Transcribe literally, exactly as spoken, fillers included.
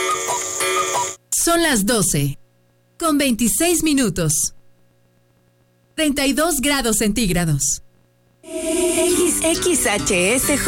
Son las doce, con veintiséis minutos. treinta y dos grados centígrados. X X H S J